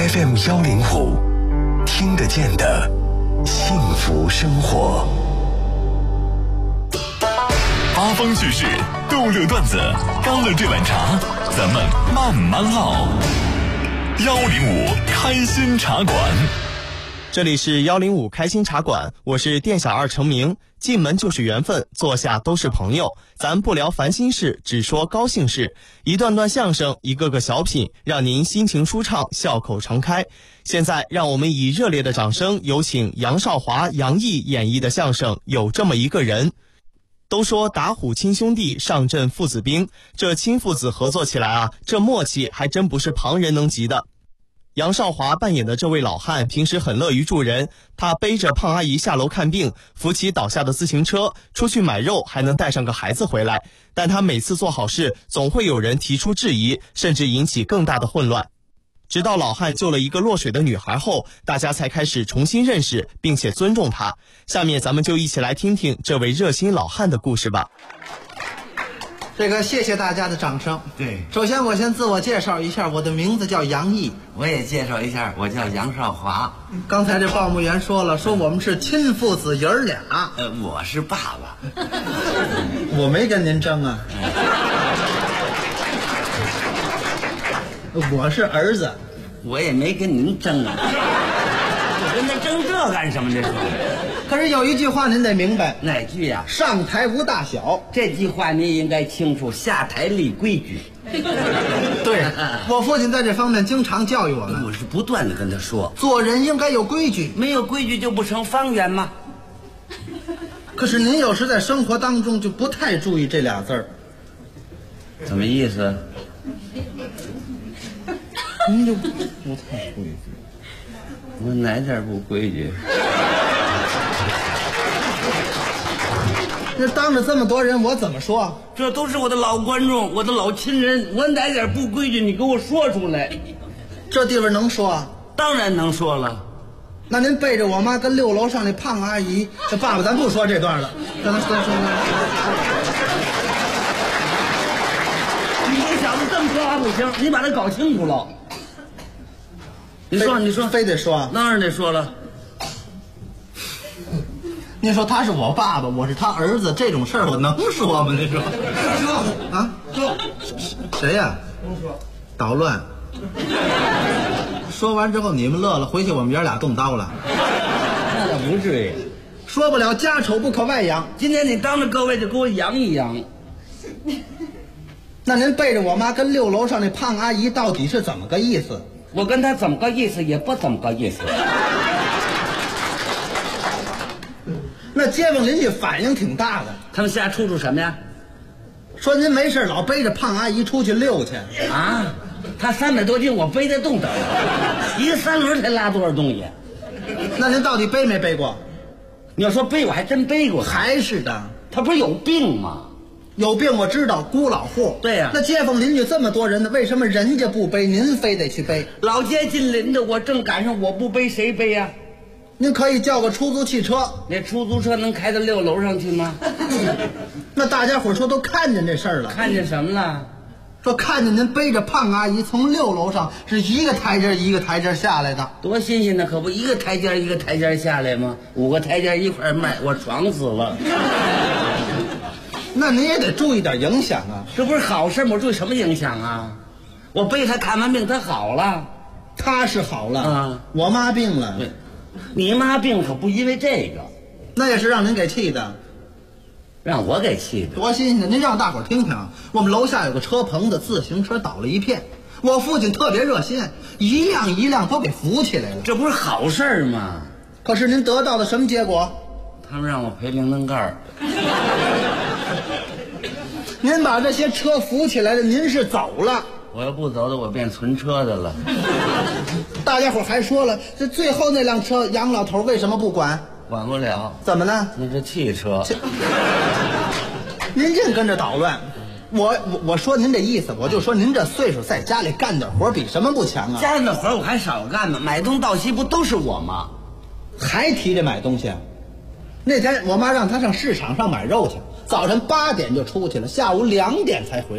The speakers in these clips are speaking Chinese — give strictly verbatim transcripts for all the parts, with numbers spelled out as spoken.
F M 幺零五，听得见的幸福生活。八方趣事，逗乐段子，干了这碗茶，咱们慢慢唠。幺零五开心茶馆， 这里是幺零五开心茶馆，我是店小二程明。进门就是缘分，坐下都是朋友，咱不聊烦心事，只说高兴事。一段段相声，一个个小品，让您心情舒畅，笑口常开。现在让我们以热烈的掌声，有请杨少华、杨毅演绎的相声《有这么一个人》。都说打虎亲兄弟，上阵父子兵，这亲父子合作起来啊，这默契还真不是旁人能及的。杨少华扮演的这位老汉平时很乐于助人，他背着胖阿姨下楼看病，扶起倒下的自行车，出去买肉还能带上个孩子回来。但他每次做好事，总会有人提出质疑，甚至引起更大的混乱。直到老汉救了一个落水的女孩后，大家才开始重新认识并且尊重他。下面咱们就一起来听听这位热心老汉的故事吧。 这个谢谢大家的掌声。 对， 首先我先自我介绍一下，我的名字叫杨毅。 我也介绍一下，我叫杨少华。 刚才这报幕员说了，说我们是亲父子爷儿俩。 呃，我是爸爸。 我没跟您争啊。我是儿子。 我也没跟您争啊。我跟他争这干什么？这是。 可是有一句话您得明白。 哪句呀？ 上台无大小。 这句话您应该清楚，下台立规矩。 对，我父亲在这方面经常教育我们。 我是不断的跟他说， 做人应该有规矩， 没有规矩就不成方圆吗？ 可是您有时在生活当中就不太注意这俩字儿。 什么意思？ 您就不太规矩。 我哪点不规矩？ 那当着这么多人，我怎么说？ 这都是我的老观众，我的老亲人，我哪点不规矩，你给我说出来。 这地方能说啊？ 当然能说了。 那您背着我妈跟六楼上那胖阿姨，这爸爸咱不说这段了，让他说说。 你这小子这么说话不行，你把它搞清楚了。你说，你说， 非得说？ 当然得说了。 您说他是我爸爸，我是他儿子，这种事儿我能说吗？您说？ 说啊？说谁呀？ 不说。 捣乱。说完之后你们乐了，回去我们爷俩动刀了。 那倒不至于。 说不了家丑不可外扬。 今天你当着各位就给我扬一扬。 那您背着我妈跟六楼上那胖阿姨到底是怎么个意思？ 我跟她怎么个意思也不怎么个意思。 那街坊邻居反应挺大的， 他们瞎出出什么呀？ 说您没事老背着胖阿姨出去溜去啊？他三百多斤，我背得动的，一个三轮才拉多少东西？ 那您到底背没背过？ 你要说背，我还真背过。 还是的， 他不是有病吗？ 有病我知道，孤老户。 对呀、啊， 那街坊邻居这么多人呢，为什么人家不背，您非得去背？ 老街近邻的，我正赶上，我不背谁背呀、啊？ 您可以叫个出租汽车。 那出租车能开到六楼上去吗？ 那大家伙说都看见这事儿了。 看见什么了？ 说看见您背着胖阿姨从六楼上是一个台阶一个台阶下来的。 多新鲜呢，可不一个台阶一个台阶下来吗？五个台阶一块卖，我爽死了。 那您也得注意点影响啊。 这不是好事吗？我注意什么影响啊？我背他看完病，他好了。 他是好了啊， 我妈病了。 对，你妈病可不因为这个， 那也是让您给气的。 让我给气的， 多新鲜！您让大伙儿听听，我们楼下有个车棚子，自行车倒了一片，我父亲特别热心，一辆一辆都给扶起来了。 这不是好事吗？ 可是您得到的什么结果？ 他们让我赔零灯盖儿。 您把这些车扶起来了，您是走了。 我要不走的，我变存车的了。 大家伙还说了，这最后那辆车，杨老头为什么不管？ 管不了。 怎么呢？ 那是汽车。 您净跟着捣乱。我我我说您这意思，我就说您这岁数在家里干点活比什么不强啊？ 家里的活我还少干呢，买东到西不都是我吗？ 还提着买东西。那天我妈让他上市场上买肉去，早晨八点就出去了，下午两点才回来。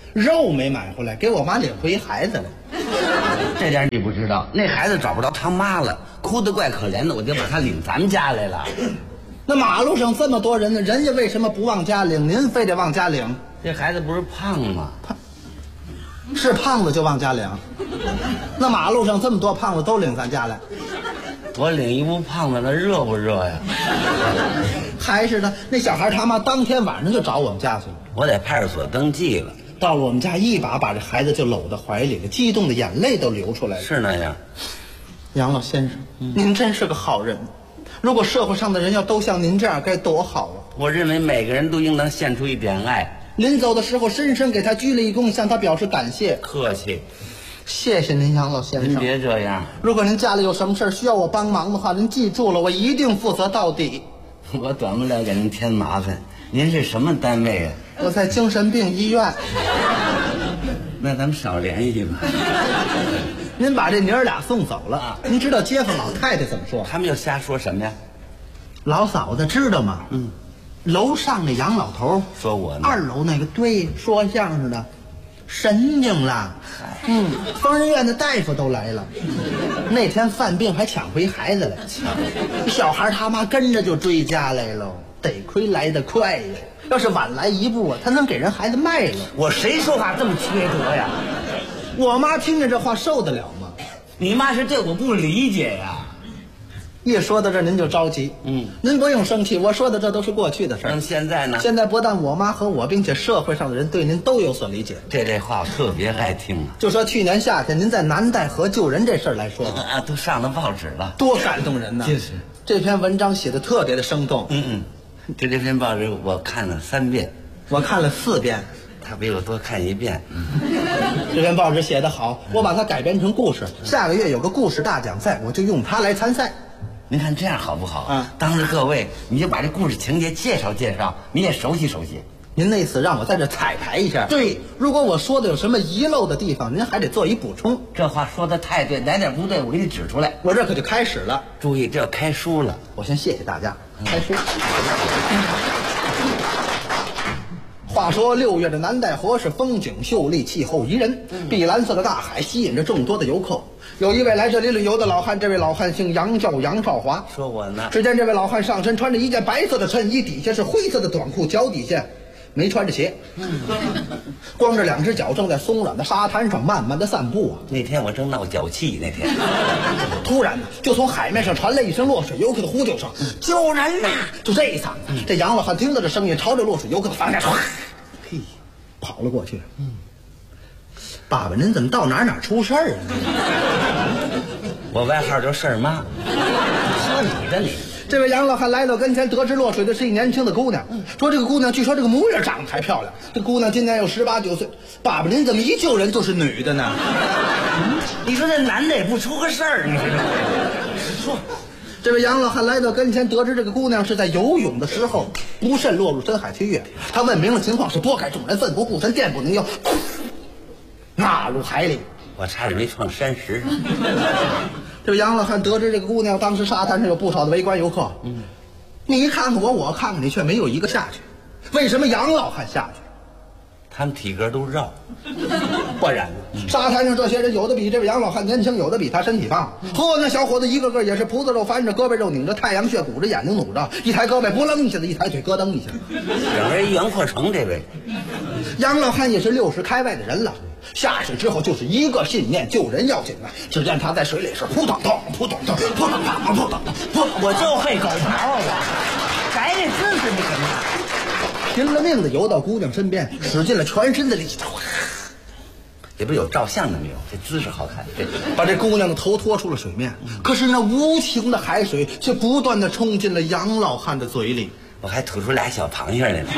肉没买回来，给我妈领回孩子来。 这点你不知道，那孩子找不着他妈了，哭得怪可怜的，我就把他领咱们家来了。 那马路上这么多人呢，人家为什么不往家领？您非得往家领？ 这孩子不是胖吗？ 胖，是胖子就往家领。那马路上这么多胖子都领咱家来， 我领一不胖子，那热不热呀？ 还是的，那小孩他妈当天晚上就找我们家去了。 我在派出所登记了。 到了我们家，一把把这孩子就搂到怀里了，激动的眼泪都流出来了。 是那样。 杨老先生，嗯、您真是个好人。如果社会上的人要都像您这样，该多好啊！ 我认为每个人都应当献出一点爱。 临走的时候，深深给他鞠了一躬，向他表示感谢。 客气。 谢谢您，杨老先生。 您别这样。 如果您家里有什么事需要我帮忙的话，您记住了，我一定负责到底。 我短不了给您添麻烦。您是什么单位啊？ 我在精神病医院。 那咱们少联系吧。 您把这娘儿俩送走了，啊、您知道街坊老太太怎么说？ 他们又瞎说什么呀？ 老嫂子知道吗？嗯，楼上那杨老头说我呢， 二楼那个对说相声的神经了。嗯，疯人院的大夫都来了。那天犯病还抢回孩子来，小孩他妈跟着就追家来了。得亏来得快呀，要是晚来一步啊，他能给人孩子卖了。 我谁说话这么缺德呀？ 我妈听见这话受得了吗？ 你妈是对我不理解呀。 一说到这您就着急。嗯，您不用生气，我说的这都是过去的事儿。 那现在呢？ 现在不但我妈和我，并且社会上的人对您都有所理解。 这这话我特别爱听啊。 就说去年夏天您在南戴河救人这事儿来说啊，都上了报纸了， 多感动人呐！ 就是这篇文章写的特别的生动。 嗯嗯。这这篇报纸我看了三遍， 我看了四遍， 他比我多看一遍。嗯、 这篇报纸写得好，我把它改编成故事。下个月有个故事大奖赛，我就用它来参赛。 您看这样好不好？ 嗯， 当着各位，你就把这故事情节介绍介绍，你也熟悉熟悉。 您那次让我在这彩排一下。对，如果我说的有什么遗漏的地方，您还得做一补充。 这话说的太对，哪点不对我给你指出来。 我这可就开始了。 注意，这要开书了。 我先谢谢大家。开书。话说六月的南戴河是风景秀丽，气候宜人，碧蓝色的大海吸引着众多的游客。有一位来这里旅游的老汉，这位老汉姓杨，叫杨少华。 说我呢。 只见这位老汉上身穿着一件白色的衬衣，底下是灰色的短裤，脚底下没穿着鞋，光着两只脚正在松软的沙滩上慢慢的散步啊。 那天我正闹脚气，那天突然呢，就从海面上传来一声落水游客的呼救声：“救人呐！”就这一嗓子，这杨老汉听到这声音，朝着落水游客的方向唰，嘿，跑了过去。嗯，爸爸，您怎么到哪哪出事儿啊？ 我外号叫事儿妈。说你的你。 这位杨老汉来到跟前，得知落水的是一年轻的姑娘，说这个姑娘据说这个模样长得还漂亮。这姑娘今年有十八九岁。爸爸，您怎么一救人就是女的呢？ 你说这男的也不出个事儿，你说。 这位杨老汉来到跟前，得知这个姑娘是在游泳的时候不慎落入深海去跃，他问明了情况，是拨开众人，奋不顾身，电不能摇，纳入海里。 我差点没撞山石上。 这位杨老汉得知这个姑娘当时沙滩上有不少的围观游客，嗯，你看看我，我看看你，却没有一个下去。为什么杨老汉下去？ 他们体格都绕。 不然呢？沙滩上这些人，有的比这位杨老汉年轻，有的比他身体棒。呵，那小伙子一个个也是葡萄肉翻着，胳膊肉拧着，太阳穴鼓着，眼睛努着，一抬胳膊不楞一下子，一抬腿咯噔一下。 整个一袁阔成这位。 杨老汉也是六十开外的人了。下水之后就是一个信念，救人要紧啊！只见他在水里是扑腾腾、扑腾腾、扑腾腾、扑腾腾、扑腾， 我就会狗刨我，改这姿势你怎么？ 拼了命的游到姑娘身边，使尽了全身的力气， 也不是有照相的没有？这姿势好看，对， 把这姑娘的头拖出了水面。可是那无情的海水却不断的冲进了杨老汉的嘴里， 我还吐出俩小螃蟹来了。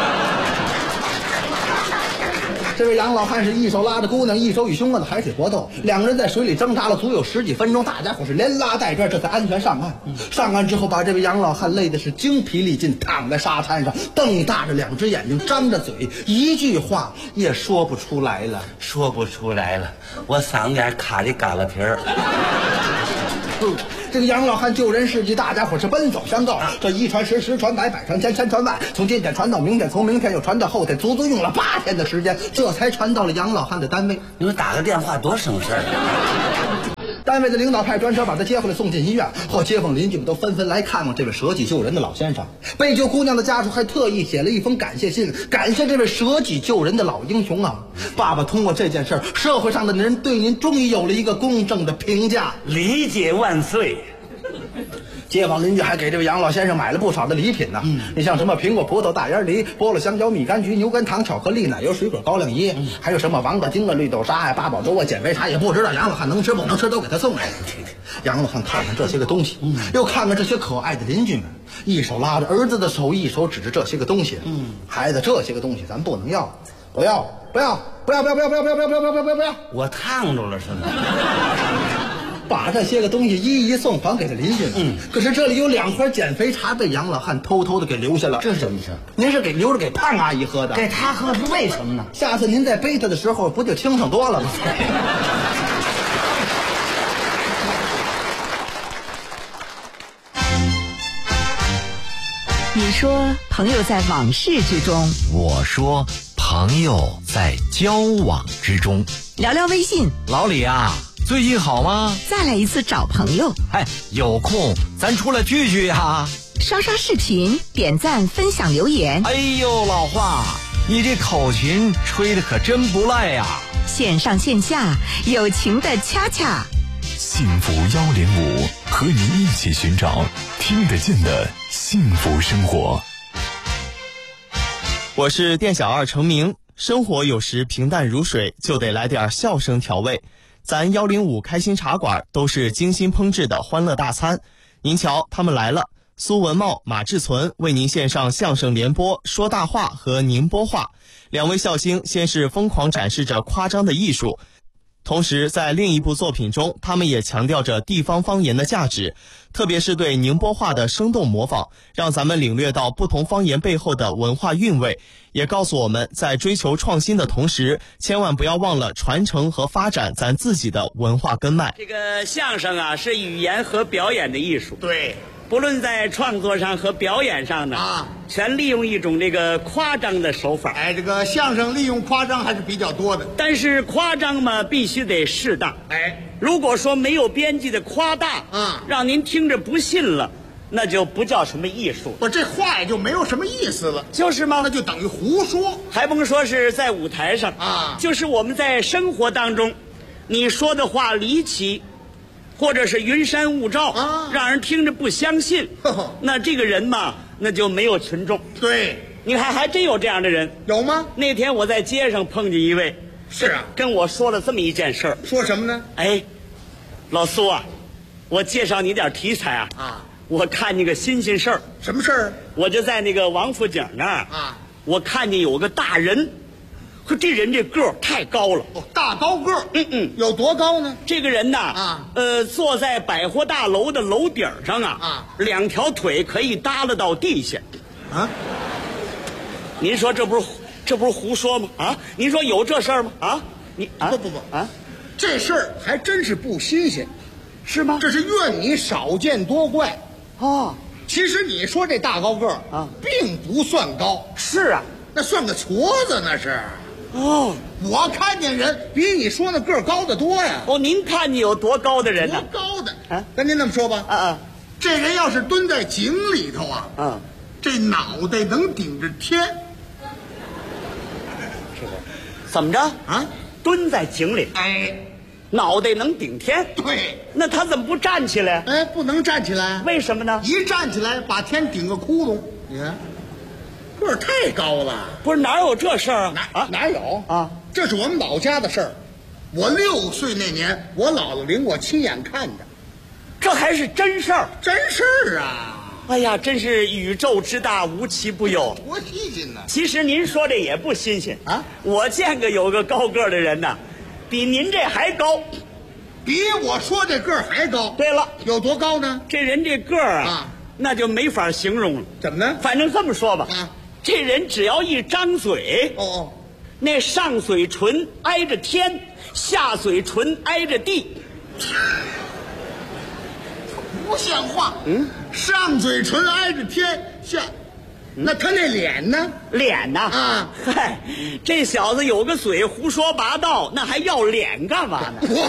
这位杨老汉是一手拉着姑娘，一手与凶恶的海水搏斗，两个人在水里挣扎了足有十几分钟，大家伙是连拉带拽，这才安全上岸。上岸之后，把这位杨老汉累的是精疲力尽，躺在沙滩上，瞪大着两只眼睛，张着嘴，一句话也说不出来了， 说不出来了，我嗓子眼卡的嘎巴皮儿。 这个杨老汉救人事迹，大家伙是奔走相告。这一传十，十传百，百传千，千传万。从今天传到明天，从明天又传到后天，足足用了八天的时间，这才传到了杨老汉的单位。 你们打个电话多省事儿。 单位的领导派专车把他接回来，送进医院后，街坊邻居们都纷纷来看望这位舍己救人的老先生。被救姑娘的家属还特意写了一封感谢信，感谢这位舍己救人的老英雄啊！爸爸，通过这件事儿，社会上的人对您终于有了一个公正的评价。 理解万岁。 街坊邻居还给这位杨老先生买了不少的礼品呢。嗯，你像什么苹果、葡萄、大烟梨、菠萝、香蕉、蜜柑橘、牛肝糖、巧克力、奶油、水果、高粱饴，嗯、还有什么王八精啊、绿豆沙呀、八宝粥啊、减肥茶，也不知道杨老汉能吃不能吃，都给他送来了。杨老汉看看这些个东西，嗯、又看看这些可爱的邻居们，一手拉着儿子的手，一手指着这些个东西。嗯，孩子，这些个东西咱不能要，不要，不要，不要，不要，不要，不要，不要，不要，不要，不要，不要！ 我烫着了是吗？ 把这些个东西一一送还给了邻居们。嗯，可是这里有两盒减肥茶被杨老汉偷偷的给留下了。 这是怎么事？ 您是给留着给胖阿姨喝的？ 给她喝是为什么呢？ 下次您在背她的时候不就轻省多了吗？ 你说朋友在往事之中， 我说朋友在交往之中。 聊聊微信， 老李啊，最近好吗？ 再来一次找朋友。 哎，有空咱出来聚聚呀。 刷刷视频，点赞分享留言。 哎呦，老华，你这口琴吹得可真不赖呀。 线上线下友情的恰恰。 幸福幺零五，和你一起寻找听得见的幸福生活。 我是店小二程明。生活有时平淡如水，就得来点笑声调味。咱幺零五开心茶馆都是精心烹制的欢乐大餐。您瞧，他们来了。苏文茂、马志存为您献上相声联播、说大话和宁波话。两位笑星先是疯狂展示着夸张的艺术，同时在另一部作品中，他们也强调着地方方言的价值，特别是对宁波话的生动模仿，让咱们领略到不同方言背后的文化韵味，也告诉我们在追求创新的同时，千万不要忘了传承和发展咱自己的文化根脉。 这个相声啊，是语言和表演的艺术。 对， 不论在创作上和表演上呢，啊，全利用一种这个夸张的手法。 哎，这个相声利用夸张还是比较多的， 但是夸张嘛，必须得适当。 哎， 如果说没有边际的夸大， 啊， 让您听着不信了，那就不叫什么艺术。 我这话也就没有什么意思了， 就是吗？ 那就等于胡说。 还甭说是在舞台上啊， 就是我们在生活当中，你说的话离奇，或者是云山雾罩啊，让人听着不相信，呵呵，那这个人嘛，那就没有群众。 对， 你看还真有这样的人。 有吗？ 那天我在街上碰见一位， 是啊， 跟我说了这么一件事儿。 说什么呢？ 哎，老苏啊，我介绍你点题材啊。啊，我看见个新鲜事儿。 什么事儿？ 我就在那个王府井那儿啊， 我看见有个大人，可这人这个儿太高了。 哦，大高个儿。 嗯嗯， 有多高呢？ 这个人呐， 啊， 呃，坐在百货大楼的楼顶上啊， 啊， 两条腿可以耷拉到地下。 啊， 您说这不是这不是胡说吗？啊，您说有这事儿吗？啊，你啊不不不啊， 这事儿还真是不新鲜， 是吗？ 这是愿你少见多怪。 哦， 其实你说这大高个儿啊， 并不算高。 是啊， 那算个矬子那是。 哦， 我看见人比你说那个儿高得多呀。 哦，您看见有多高的人呢？ 多高的啊？ 跟您这么说吧， 啊啊， 这人要是蹲在井里头啊， 嗯， 这脑袋能顶着天。 怎么着啊？ 蹲在井里， 哎， 脑袋能顶天。 对， 那他怎么不站起来？ 哎，不能站起来， 为什么呢？ 一站起来把天顶个窟窿。你看，个儿太高了。 不是，哪有这事儿啊？ 哪啊哪有啊？ 这是我们老家的事儿。我六岁那年，我姥姥领我亲眼看的。 这还是真事儿？ 真事儿啊！ 哎呀，真是宇宙之大，无奇不有， 多新鲜呢！ 其实您说这也不新鲜啊。 我见过有个高个儿的人呐，比您这还高， 比我说这个儿还高。 对了， 有多高呢？ 这人这个儿啊， 啊那就没法形容了。 怎么呢？ 反正这么说吧， 啊， 这人只要一张嘴， 哦哦， 那上嘴唇挨着天，下嘴唇挨着地。 不像话。嗯，上嘴唇挨着天，下，那他那脸呢？ 脸呐？ 啊， 嗨，这小子有个嘴胡说八道，那还要脸干嘛呢？ 我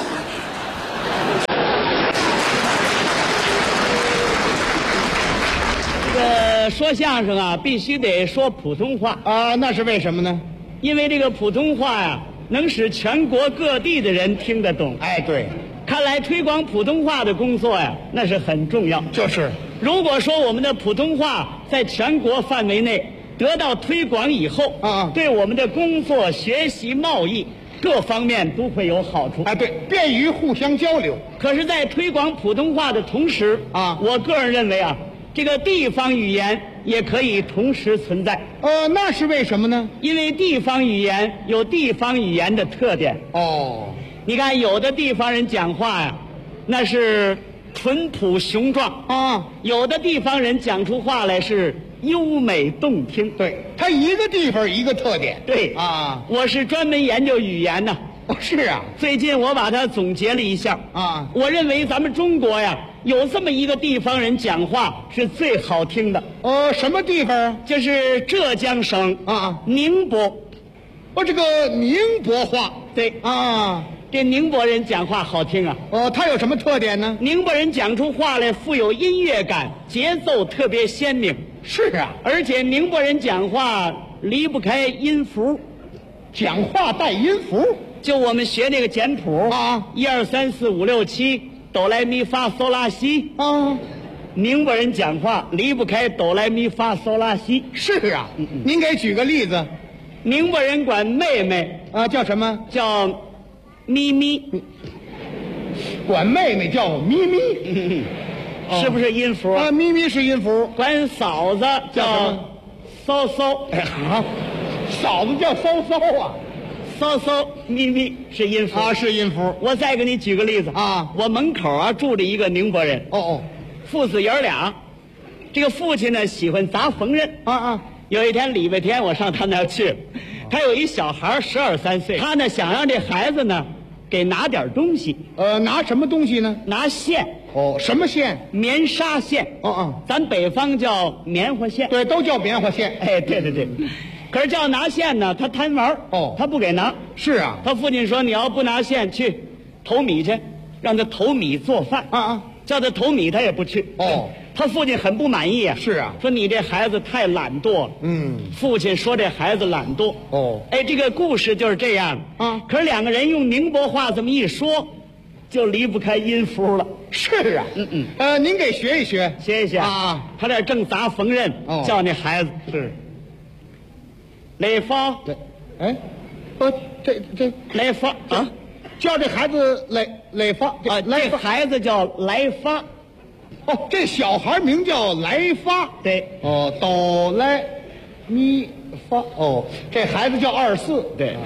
这个说相声啊，必须得说普通话啊，那是为什么呢？ 因为这个普通话呀、啊，能使全国各地的人听得懂。 哎，对， 看来推广普通话的工作呀，那是很重要。 就是， 如果说我们的普通话在全国范围内得到推广以后， 啊， 对我们的工作、学习、贸易各方面都会有好处。 哎，对，便于互相交流。 可是，在推广普通话的同时， 啊， 我个人认为啊，这个地方语言也可以同时存在。 呃，那是为什么呢？ 因为地方语言有地方语言的特点。 哦， 你看，有的地方人讲话呀，那是淳朴雄壮啊； 有的地方人讲出话来是优美动听。 对，它一个地方一个特点。 对啊， 我是专门研究语言呢。 哦，是啊， 最近我把它总结了一下啊， 我认为咱们中国呀，有这么一个地方人讲话是最好听的。 呃，什么地方啊？ 就是浙江省啊， 宁波。 哦，这个宁波话。 对啊， 这宁波人讲话好听啊。 哦，他有什么特点呢？ 宁波人讲出话来富有音乐感，节奏特别鲜明。 是啊， 而且宁波人讲话离不开音符， 讲话带音符。 就我们学那个简谱啊， 一二三四五六七，哆来咪发嗦拉西啊。 宁波人讲话离不开哆来咪发嗦拉西。 是啊，嗯嗯，您给举个例子。 宁波人管妹妹啊叫什么？ 叫咪咪。 管妹妹叫咪咪， 嗯哦、是不是音符啊？咪咪是音符。 管嫂子叫骚骚。 哎好，嫂子叫骚骚啊。 骚骚咪咪是音符啊，是音符。 我再给你举个例子啊， 我门口啊住着一个宁波人。 哦哦， 父子爷俩，这个父亲呢喜欢砸缝纫。 啊啊， 有一天礼拜天我上他那儿去，他有一小孩十二三岁，他呢想让这孩子呢给拿点东西。 呃，拿什么东西呢？ 拿线。 哦，什么线？ 棉纱线。 哦哦， 咱北方叫棉花线。 对，都叫棉花线。 哎，对对对。可是叫拿线呢，他贪玩哦， 他不给拿。 是啊， 他父亲说你要不拿线去投米去，让他投米做饭。 啊啊， 叫他投米他也不去。 哦， 他父亲很不满意啊。 是啊， 说你这孩子太懒惰了。 嗯， 父亲说这孩子懒惰。 哦， 哎，这个故事就是这样啊。 可是两个人用宁波话这么一说，就离不开音符了。 是啊，嗯嗯，呃，您给学一学， 学一学啊。 他这正砸缝纫， 哦， 叫那孩子是。 来发， 对，哎，不，这这来发啊， 叫这孩子来来发啊，这孩子叫来发。 哦，这小孩名叫来发。 对， 哦，哆来咪发。哦，这孩子叫二四。 对，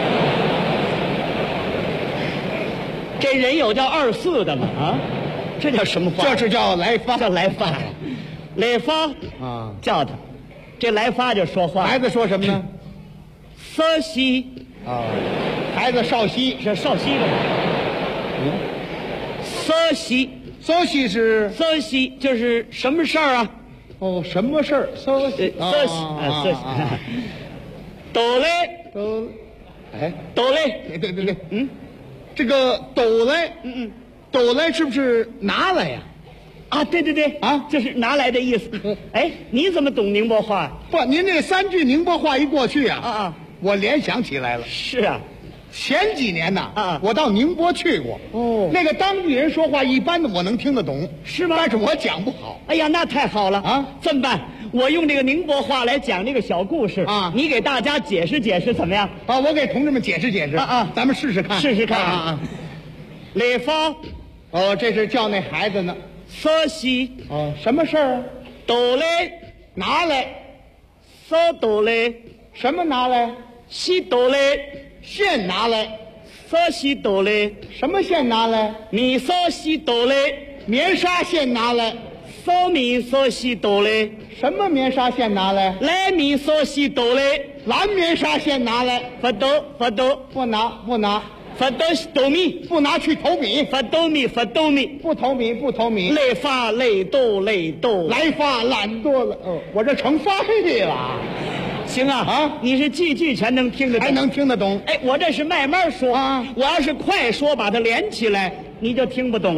这人有叫二四的吗？啊，这叫什么话？ 这是叫来发， 叫来发，来发啊， 叫他。这来发就说话， 孩子说什么呢？ 少西啊，孩子少西是少西的吗？ 嗯， 少西， 少西是少西就是什么事儿啊？ 哦，什么事儿？少西， 少西啊，少西，哆来哆，哎， 哆来， 对对对对，嗯，这个哆来，嗯嗯，哆来是不是拿来呀？ 啊，对对对， 啊， 就是拿来的意思。哎，你怎么懂宁波话？ 不，您这三句宁波话一过去啊， 啊啊， 我联想起来了。 是啊， 前几年呐， 啊， 我到宁波去过。 哦， 那个当地人说话一般的我能听得懂， 是吗？ 但是我讲不好。 哎呀，那太好了啊！ 这么办，我用这个宁波话来讲这个小故事啊， 你给大家解释解释怎么样？ 啊，我给同志们解释解释啊啊， 咱们试试看， 试试看啊啊！ 来发， 哦，这是叫那孩子呢。 少西， 哦，什么事儿啊？ 哆来， 拿来， 少哆来， 什么拿来？ 西哆来， 线拿来， 少西哆来， 什么线拿来？ 米少西哆来， 棉纱线拿来， 少米少西哆来， 什么棉纱线拿来？ 蓝米少西哆来， 蓝棉纱线拿来， 不哆不哆， 不拿不拿， 发哆哆咪， 不拿去投米， 发哆咪发哆咪， 不投米不投米， 累发累哆累哆， 来发懒多了。哦，我这成发黑了。 行啊啊， 你是句句全能听得懂， 还能听得懂。 哎，我这是慢慢说啊， 我要是快说，把它连起来，你就听不懂。